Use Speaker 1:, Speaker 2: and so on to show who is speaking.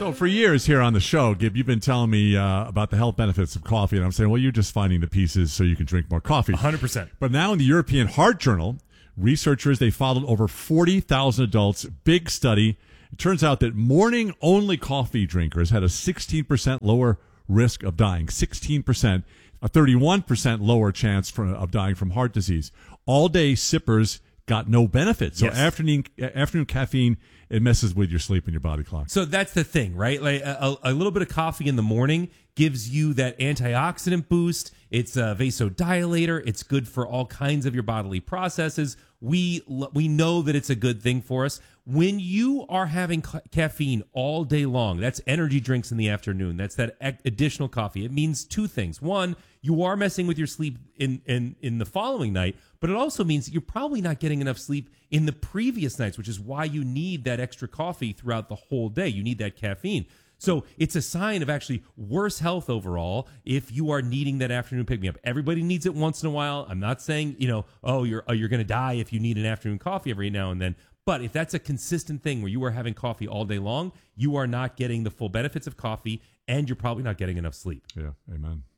Speaker 1: So for years here on the show, Gib, you've been telling me about the health benefits of coffee, and I'm saying, well, you're just finding the pieces so you can drink more coffee.
Speaker 2: 100%.
Speaker 1: But now in the European Heart Journal, researchers, they followed over 40,000 adults, big study. It turns out that morning-only coffee drinkers had a 16% lower risk of dying, 16%, a 31% lower chance of dying from heart disease. All-day sippers got no benefit. So
Speaker 2: Yes.
Speaker 1: afternoon caffeine, it messes with your sleep and your body clock.
Speaker 2: So that's the thing, right? Like a little bit of coffee in the morning gives you that antioxidant boost. It's a vasodilator. It's good for all kinds of your bodily processes. We know that it's a good thing for us. When you are having caffeine all day long, that's energy drinks in the afternoon. That's that additional coffee. It means two things. One, you are messing with your sleep in the following night, but it also means you're probably not getting enough sleep in the previous nights, which is why you need that extra coffee throughout the whole day. You need that caffeine. So it's a sign of actually worse health overall if you are needing that afternoon pick-me-up. Everybody needs it once in a while. I'm not saying, you're going to die if you need an afternoon coffee every now and then. But if that's a consistent thing where you are having coffee all day long, you are not getting the full benefits of coffee, and you're probably not getting enough sleep.
Speaker 1: Yeah, amen.